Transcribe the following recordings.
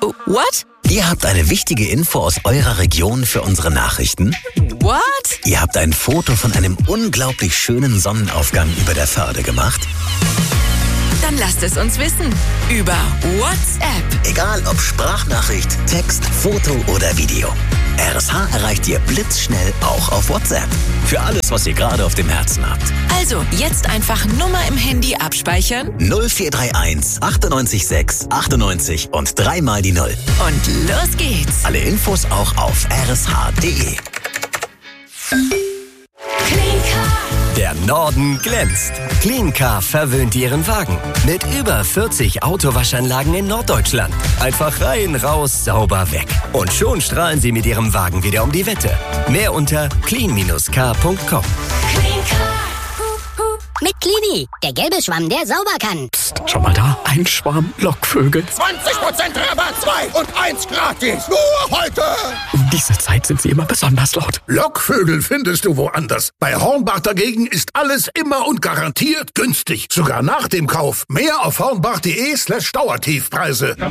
What? Ihr habt eine wichtige Info aus eurer Region für unsere Nachrichten? What? Ihr habt ein Foto von einem unglaublich schönen Sonnenaufgang über der Förde gemacht? Dann lasst es uns wissen. Über WhatsApp. Egal ob Sprachnachricht, Text, Foto oder Video. RSH erreicht ihr blitzschnell auch auf WhatsApp. Für alles, was ihr gerade auf dem Herzen habt. Also, jetzt einfach Nummer im Handy abspeichern. 0431 98 6 98 und 3 mal die 0. Und los geht's. Alle Infos auch auf rsh.de. Der Norden glänzt. Cleancar verwöhnt Ihren Wagen. Mit über 40 Autowaschanlagen in Norddeutschland. Einfach rein, raus, sauber, weg. Und schon strahlen Sie mit Ihrem Wagen wieder um die Wette. Mehr unter clean-car.com. Mit Clini, der gelbe Schwamm, der sauber kann. Psst, schau mal da, ein Schwarm Lockvögel. 20% Rabatt, 2 und 1 gratis. Nur heute. Um diese Zeit sind sie immer besonders laut. Lockvögel findest du woanders. Bei Hornbach dagegen ist alles immer und garantiert günstig. Sogar nach dem Kauf. Mehr auf hornbach.de/Dauertiefpreise.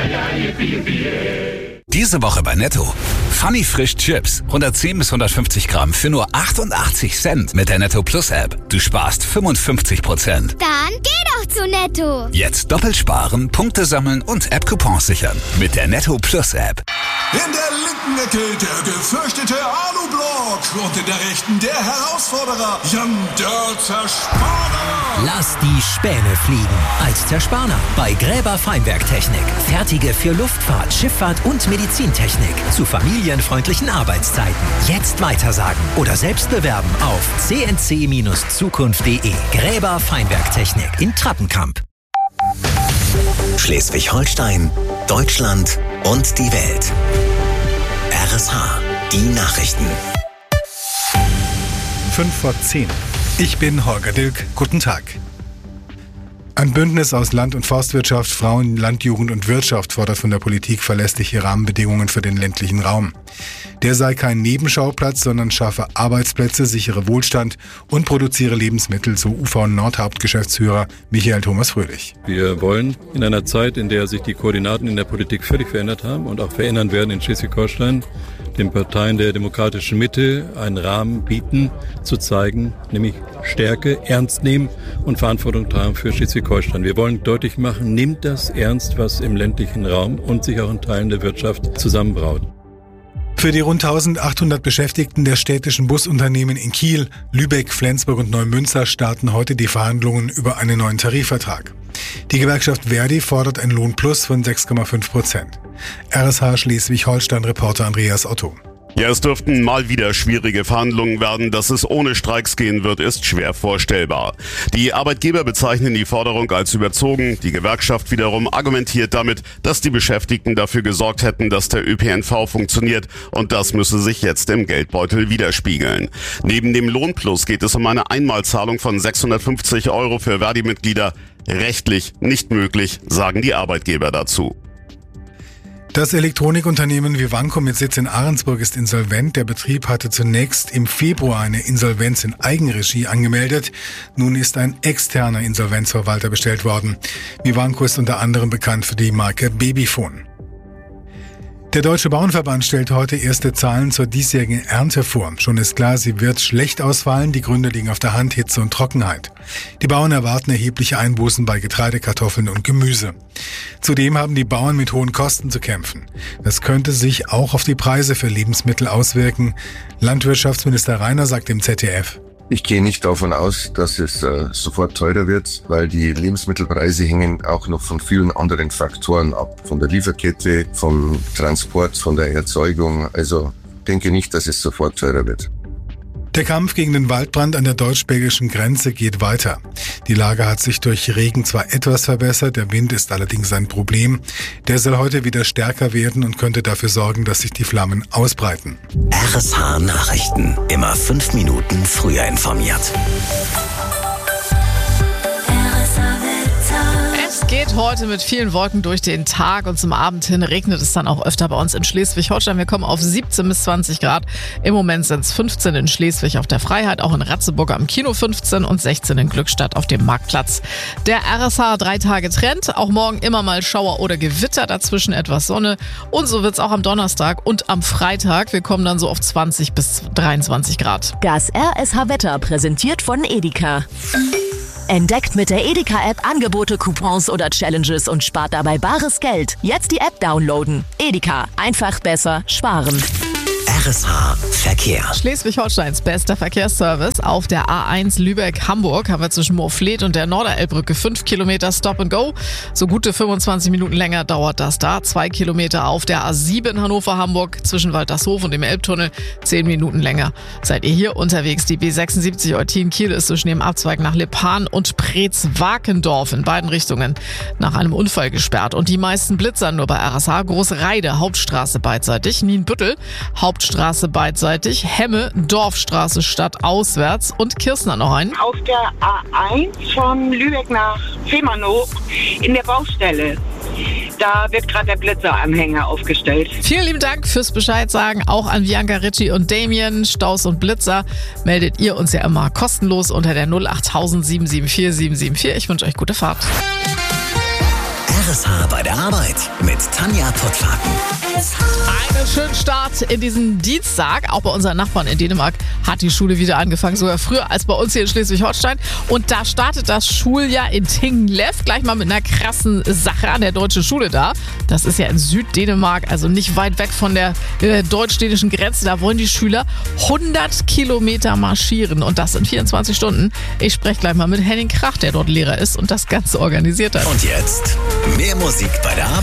Diese Woche bei Netto. Funny Frisch Chips. 110 bis 150 Gramm für nur 88 Cent mit der Netto Plus App. Du sparst 55%. Dann geh doch zu Netto. Jetzt doppelt sparen, Punkte sammeln und App-Coupons sichern. Mit der Netto Plus App. In der linken Ecke der gefürchtete Alublock und in der rechten der Herausforderer Jan der Zerspaner. Lass die Späne fliegen. Als Zerspaner bei Gräber Feinwerktechnik. Fertige für Luftfahrt, Schifffahrt und Medizintechnik. Zu familienfreundlichen Arbeitszeiten. Jetzt weitersagen oder selbst bewerben auf cnc-zukunft.de. Gräber Feinwerktechnik in Trappenkamp. Schleswig-Holstein, Deutschland und die Welt. RSH, die Nachrichten. 5:10. Ich bin Holger Dilk. Guten Tag. Ein Bündnis aus Land- und Forstwirtschaft, Frauen, Landjugend und Wirtschaft fordert von der Politik verlässliche Rahmenbedingungen für den ländlichen Raum. Der sei kein Nebenschauplatz, sondern schaffe Arbeitsplätze, sichere Wohlstand und produziere Lebensmittel, so UV-Nordhauptgeschäftsführer Michael Thomas Fröhlich. Wir wollen in einer Zeit, in der sich die Koordinaten in der Politik völlig verändert haben und auch verändern werden in Schleswig-Holstein, den Parteien der demokratischen Mitte einen Rahmen bieten, zu zeigen, nämlich Stärke, ernst nehmen und Verantwortung tragen für Schleswig-Holstein. Wir wollen deutlich machen, nimmt das ernst, was im ländlichen Raum und sich auch in Teilen der Wirtschaft zusammenbraut. Für die rund 1800 Beschäftigten der städtischen Busunternehmen in Kiel, Lübeck, Flensburg und Neumünster starten heute die Verhandlungen über einen neuen Tarifvertrag. Die Gewerkschaft Verdi fordert einen Lohnplus von 6,5%. RSH Schleswig-Holstein-Reporter Andreas Otto. Ja, es dürften mal wieder schwierige Verhandlungen werden. Dass es ohne Streiks gehen wird, ist schwer vorstellbar. Die Arbeitgeber bezeichnen die Forderung als überzogen. Die Gewerkschaft wiederum argumentiert damit, dass die Beschäftigten dafür gesorgt hätten, dass der ÖPNV funktioniert. Und das müsse sich jetzt im Geldbeutel widerspiegeln. Neben dem Lohnplus geht es um eine Einmalzahlung von 650 € für Verdi-Mitglieder. Rechtlich nicht möglich, sagen die Arbeitgeber dazu. Das Elektronikunternehmen Vivanco mit Sitz in Ahrensburg ist insolvent. Der Betrieb hatte zunächst im Februar eine Insolvenz in Eigenregie angemeldet. Nun ist ein externer Insolvenzverwalter bestellt worden. Vivanco ist unter anderem bekannt für die Marke Babyphone. Der Deutsche Bauernverband stellt heute erste Zahlen zur diesjährigen Ernte vor. Schon ist klar, sie wird schlecht ausfallen. Die Gründe liegen auf der Hand: Hitze und Trockenheit. Die Bauern erwarten erhebliche Einbußen bei Getreide, Kartoffeln und Gemüse. Zudem haben die Bauern mit hohen Kosten zu kämpfen. Das könnte sich auch auf die Preise für Lebensmittel auswirken. Landwirtschaftsminister Rainer sagt im ZDF: Ich gehe nicht davon aus, dass es sofort teurer wird, weil die Lebensmittelpreise hängen auch noch von vielen anderen Faktoren ab. Von der Lieferkette, vom Transport, von der Erzeugung. Also denke nicht, dass es sofort teurer wird. Der Kampf gegen den Waldbrand an der deutsch-belgischen Grenze geht weiter. Die Lage hat sich durch Regen zwar etwas verbessert, der Wind ist allerdings ein Problem. Der soll heute wieder stärker werden und könnte dafür sorgen, dass sich die Flammen ausbreiten. RSH Nachrichten. Immer 5 Minuten früher informiert. Es Es geht heute mit vielen Wolken durch den Tag und zum Abend hin regnet es dann auch öfter bei uns in Schleswig-Holstein. Wir kommen auf 17 bis 20 Grad. Im Moment sind es 15 in Schleswig auf der Freiheit, auch in Ratzeburg am Kino 15 und 16 in Glückstadt auf dem Marktplatz. Der RSH 3 Tage Trend. Auch morgen immer mal Schauer oder Gewitter, dazwischen etwas Sonne. Und so wird es auch am Donnerstag und am Freitag. Wir kommen dann so auf 20 bis 23 Grad. Das RSH Wetter präsentiert von Edeka. Entdeckt mit der Edeka-App Angebote, Coupons oder Challenges und spart dabei bares Geld. Jetzt die App downloaden. Edeka. Einfach besser sparen. RSH Verkehr. Schleswig-Holsteins bester Verkehrsservice. Auf der A1 Lübeck-Hamburg haben wir zwischen Moorfleet und der Norderelbbrücke 5 Kilometer Stop and Go. So gute 25 Minuten länger dauert das da. 2 Kilometer auf der A7 Hannover-Hamburg zwischen Waltershof und dem Elbtunnel. 10 Minuten länger. Seid ihr hier unterwegs? Die B76 Eutin-Kiel ist zwischen dem Abzweig nach Lippahn und Preetz-Wakendorf in beiden Richtungen nach einem Unfall gesperrt. Und die meisten Blitzer nur bei RSH. Großreide, Hauptstraße beidseitig. Nienbüttel, Hauptstraße beidseitig, Hemme, Dorfstraße stadtauswärts und Kirchner noch einen. Auf der A1 von Lübeck nach Fehmarnow in der Baustelle. Da wird gerade der Blitzeranhänger aufgestellt. Vielen lieben Dank fürs Bescheid sagen, auch an Bianca, Ritchie und Damien. Staus und Blitzer meldet ihr uns ja immer kostenlos unter der 08000 774 774. Ich wünsche euch gute Fahrt. RSH bei der Arbeit mit Tanja Pottwagen. Einen schönen Start in diesen Dienstag. Auch bei unseren Nachbarn in Dänemark hat die Schule wieder angefangen, sogar früher als bei uns hier in Schleswig-Holstein. Und da startet das Schuljahr in Tinglev gleich mal mit einer krassen Sache an der deutschen Schule da. Das ist ja in Süddänemark, also nicht weit weg von der deutsch-dänischen Grenze. Da wollen die Schüler 100 Kilometer marschieren und das in 24 Stunden. Ich spreche gleich mal mit Henning Krach, der dort Lehrer ist und das Ganze organisiert hat. Und jetzt mehr Musik bei der Arbeit.